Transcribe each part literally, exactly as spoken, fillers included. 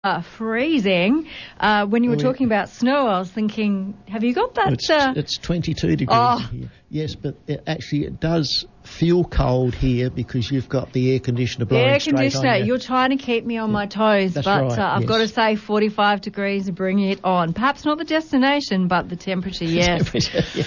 Uh, freezing. Uh, when you were We- talking about snow, I was thinking, have you got that? It's, uh, it's twenty-two degrees Oh. in here. Yes, but it, actually it does feel cold here because you've got the air conditioner blowing air straight conditioner. on you. You're trying to keep me on my toes, That's but right, uh, I've yes. got to say forty-five degrees, bring it on. Perhaps not the destination, but the temperature, yes. Yeah.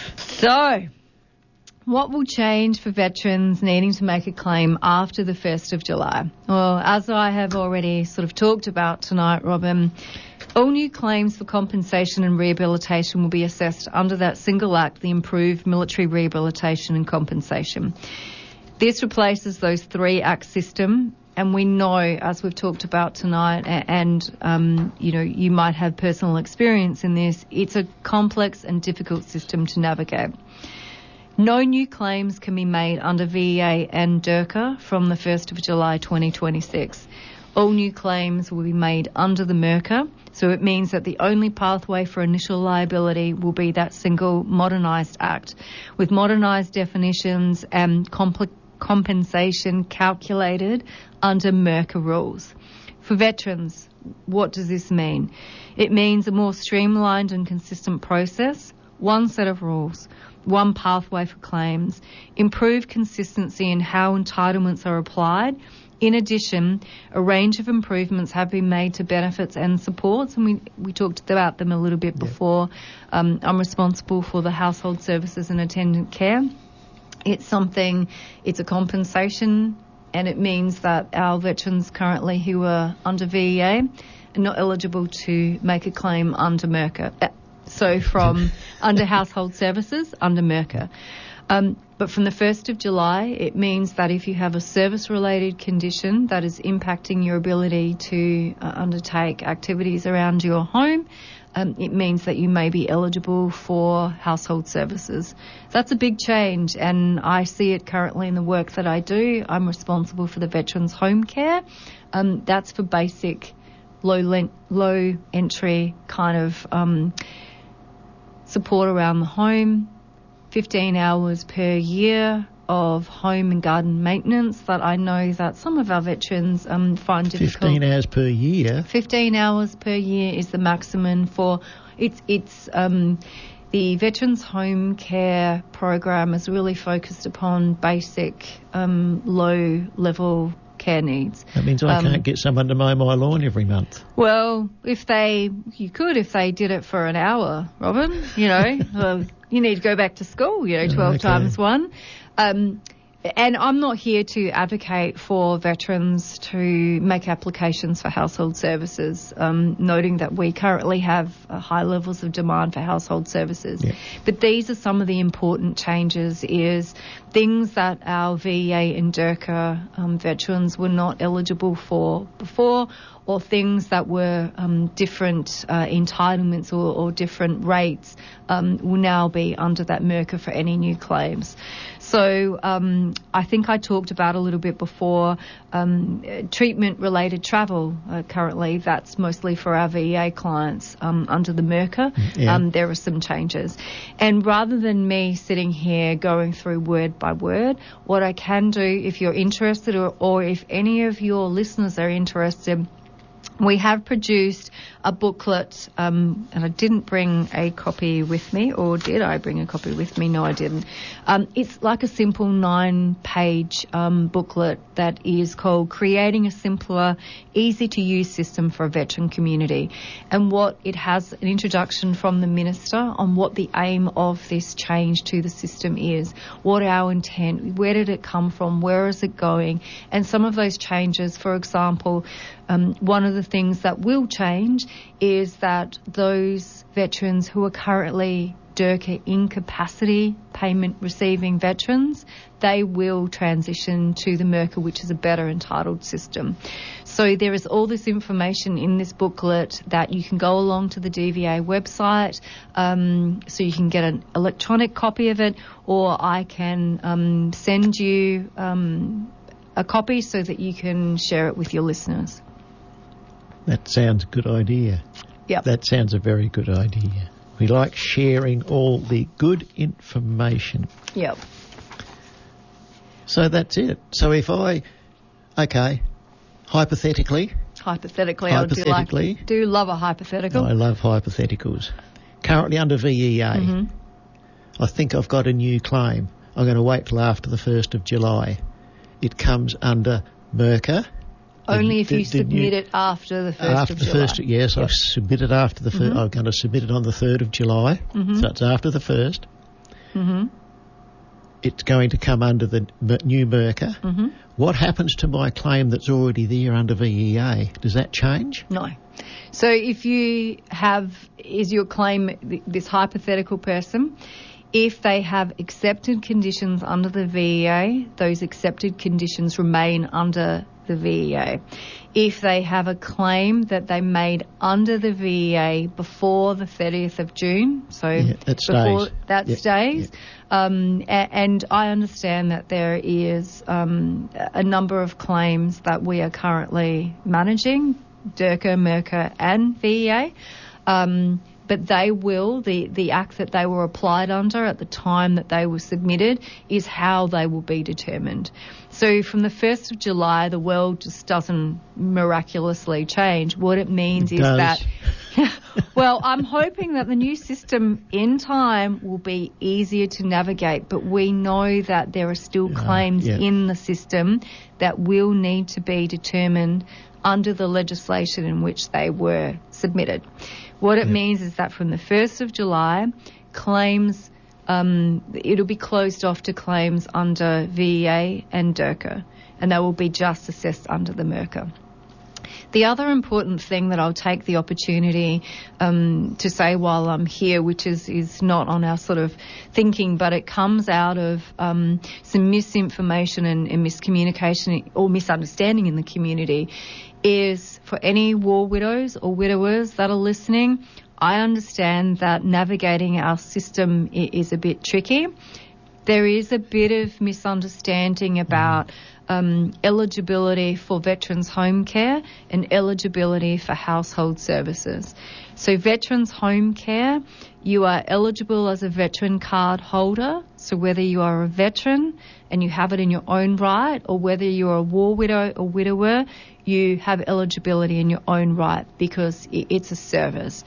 So, what will change for veterans needing to make a claim after the first of July? Well, as I have already sort of talked about tonight, Robin, all new claims for compensation and rehabilitation will be assessed under that single act, the Improved Military Rehabilitation and Compensation. This replaces those three act system, and we know, as we've talked about tonight, a- and, um, you know, you might have personal experience in this, it's a complex and difficult system to navigate. No new claims can be made under V E A and D R C A from the first of July twenty twenty-six. All new claims will be made under the M R C A, so it means that the only pathway for initial liability will be that single modernised act, with modernised definitions and compl- compensation calculated under M R C A rules. For veterans, what does this mean? It means a more streamlined and consistent process, one set of rules, one pathway for claims, improved consistency in how entitlements are applied. In addition, a range of improvements have been made to benefits and supports, and we, we talked about them a little bit before. Um, I'm responsible for the household services and attendant care. It's something, it's a compensation, and it means that our veterans currently who are under V E A are not eligible to make a claim under M R C A. So from under household services, under M R C A. Um, but from the first of July, it means that if you have a service-related condition that is impacting your ability to uh, undertake activities around your home, um, it means that you may be eligible for household services. That's a big change, and I see it currently in the work that I do. I'm responsible for the veterans' home care. Um, that's for basic, low len- low entry kind of um, support around the home. fifteen hours per year of home and garden maintenance that I know that some of our veterans um, find difficult. fifteen hours per year? fifteen hours per year is the maximum for, it's, it's um, the Veterans Home Care Program is really focused upon basic um, low-level care needs. That means I Um, can't get someone to mow my lawn every month. Well, if they, you could if they did it for an hour, Robin, you know, well, you need to go back to school, you know, twelve Okay. times one. Um, and I'm not here to advocate for veterans to make applications for household services, um, noting that we currently have uh, high levels of demand for household services. Yeah. But these are some of the important changes, is things that our V E A and D R C A um, veterans were not eligible for before, or things that were um, different uh, entitlements or, or different rates um, will now be under that M R C A for any new claims. So um, I think I talked about a little bit before um, treatment-related travel uh, currently. That's mostly for our V E A clients um, under the M R C A. Yeah. Um, there are some changes. And rather than me sitting here going through word by word, what I can do, if you're interested or, or if any of your listeners are interested, we have produced a booklet, um, and I didn't bring a copy with me, or did I bring a copy with me? No, I didn't. Um, it's like a simple nine-page um, booklet that is called Creating a Simpler, Easy-to-Use System for a Veteran Community. And what it has an introduction from the Minister on what the aim of this change to the system is, what our intent, where did it come from, where is it going, and some of those changes, for example, Um, one of the things that will change is that those veterans who are currently D R C A incapacity payment receiving veterans, they will transition to the M R C A, which is a better entitled system. So there is all this information in this booklet that you can go along to the D V A website, um, so you can get an electronic copy of it, or I can um, send you um, a copy so that you can share it with your listeners. That sounds a good idea. Yep. That sounds a very good idea. We like sharing all the good information. Yep. So that's it. So if I, okay, hypothetically, Hypothetically, I would do, Hypothetically. like, do love a hypothetical. I love hypotheticals. Currently under V E A. Mm-hmm. I think I've got a new claim. I'm going to wait till after the first of July. It comes under Merca. Only The- if you the- the submit new- it after the first After of the July. first, yes, I Yep. submit it after the first. Mhm. I'm going to submit it on the third of July, Mhm. so it's after the first. Mm-hmm. It's going to come under the m- new Merca. Mm-hmm. What happens to my claim that's already there under V E A? Does that change? No. So if you have, is your claim th- this hypothetical person, if they have accepted conditions under the V E A, those accepted conditions remain under the V E A. If they have a claim that they made under the V E A before the thirtieth of June, so Yeah, that before stays. that Yeah, stays, um, a- and I understand that there is um, a number of claims that we are currently managing, DERCA, MERCA and V E A. Um, but they will, the, the act that they were applied under at the time that they were submitted is how they will be determined. So from the first of July, the world just doesn't miraculously change. What it means It is does. that, well, I'm hoping that the new system in time will be easier to navigate, but we know that there are still Yeah, claims yeah. in the system that will need to be determined under the legislation in which they were submitted. What it Yeah. means is that from the first of July, claims, um, it'll be closed off to claims under V E A and DERCA, and they will be just assessed under the MERCA. The other important thing that I'll take the opportunity um, to say while I'm here, which is, is not on our sort of thinking, but it comes out of um, some misinformation and, and miscommunication or misunderstanding in the community, is for any war widows or widowers that are listening, I understand that navigating our system i- is a bit tricky. There is a bit of misunderstanding about um, eligibility for veterans home care and eligibility for household services. So veterans home care, you are eligible as a veteran card holder. So whether you are a veteran and you have it in your own right, or whether you're a war widow or widower, you have eligibility in your own right because i- it's a service.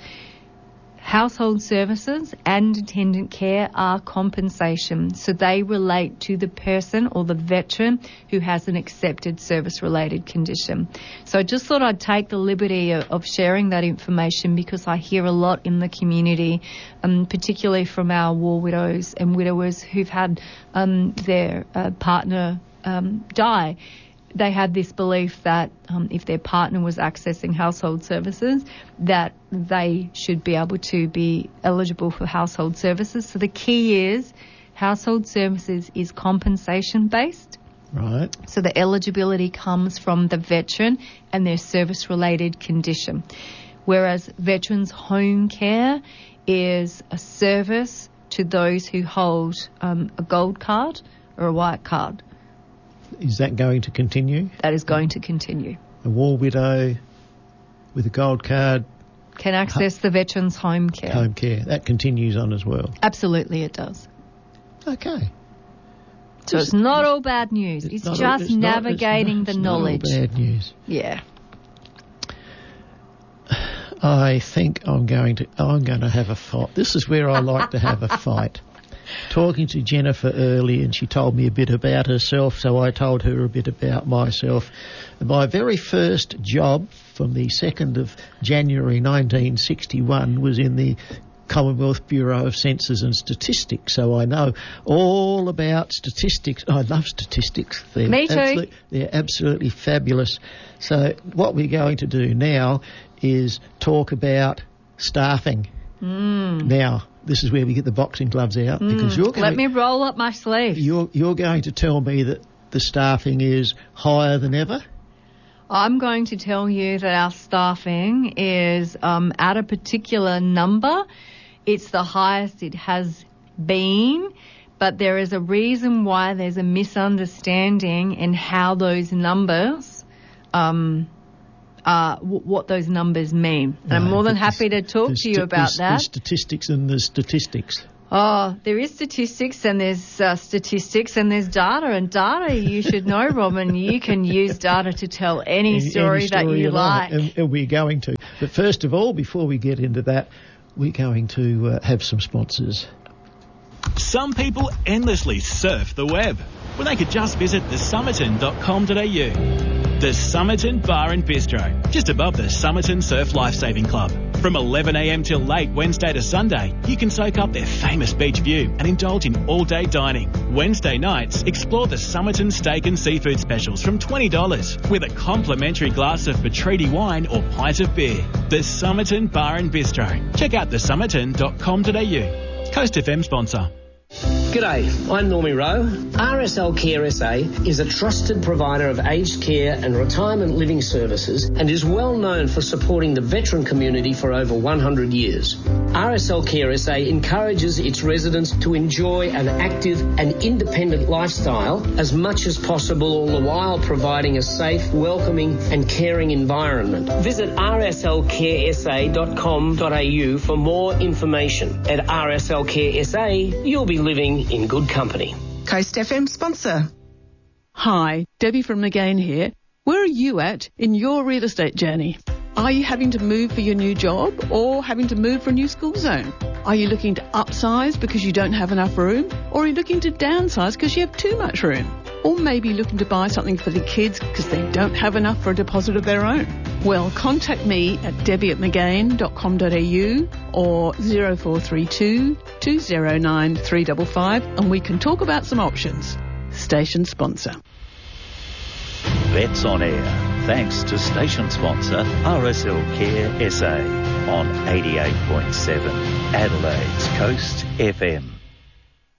Household services and attendant care are compensation, so they relate to the person or the veteran who has an accepted service-related condition. So I just thought I'd take the liberty of, of sharing that information because I hear a lot in the community, um, particularly from our war widows and widowers who've had um, their uh, partner um, die. They had this belief that um, if their partner was accessing household services, that they should be able to be eligible for household services. So the key is household services is compensation based. Right. So the eligibility comes from the veteran and their service-related condition. Whereas veterans home care is a service to those who hold um, a gold card or a white card. Is that going to continue? That is going to continue. A war widow with a gold card, Can access the veterans home care. home care, that continues on as well. Absolutely it does. Okay. So it's not all bad news. It's, not all- just it's not- navigating it's not- the it's not all knowledge. bad news. Yeah. I think I'm going to I'm going to have a fight. This is where I like to have a fight. Talking to Jennifer early, and she told me a bit about herself, so I told her a bit about myself. My very first job from the second of January nineteen sixty-one was in the Commonwealth Bureau of Census and Statistics, so I know all about statistics. I love statistics. They're Me too. absolute- they're absolutely fabulous. So what we're going to do now is talk about staffing. Mm. Now, this is where we get the boxing gloves out because you're going Let me roll up my sleeves. you're you're going to tell me that the staffing is higher than ever. I'm going to tell you that our staffing is um, at a particular number. It's the highest it has been, but there is a reason why there's a misunderstanding in how those numbers, um, uh, w- what those numbers mean. And I'm Right, more than but happy the- to talk the to you sta- about the, that. The statistics and the statistics. Oh, there is statistics and there's uh, statistics and there's data. And data, you should know, Robin, you can use data to tell any, any story, any story that you, you like. like. And, and we're going to. But first of all, before we get into that, we're going to uh, have some sponsors. Some people endlessly surf the web when they could just visit the somerton dot com dot a u. The Somerton Bar and Bistro, just above the Somerton Surf Lifesaving Club. From eleven a m till late Wednesday to Sunday, you can soak up their famous beach view and indulge in all-day dining. Wednesday nights, explore the Somerton Steak and Seafood Specials from twenty dollars with a complimentary glass of Petriti wine or pint of beer. The Somerton Bar and Bistro. Check out the somerton dot com dot a u. Coast F M sponsor. G'day, I'm Normie Rowe. R S L Care S A is a trusted provider of aged care and retirement living services and is well known for supporting the veteran community for over one hundred years. R S L Care S A encourages its residents to enjoy an active and independent lifestyle as much as possible, all the while providing a safe, welcoming and caring environment. Visit r s l care s a dot com dot a u for more information. At R S L Care S A, you'll be living in good company. Coast F M sponsor. Hi, Debbie from Magain here. Where are you at in your real estate journey? Are you having to move for your new job or having to move for a new school zone? Are you looking to upsize because you don't have enough room? Or are you looking to downsize because you have too much room? Or maybe looking to buy something for the kids because they don't have enough for a deposit of their own? Well, contact me at debbie at magain dot com dot a u or zero four three two, two zero nine, three five five and we can talk about some options. Station sponsor. Vets on Air, thanks to station sponsor R S L Care S A on eighty-eight point seven Adelaide's Coast F M.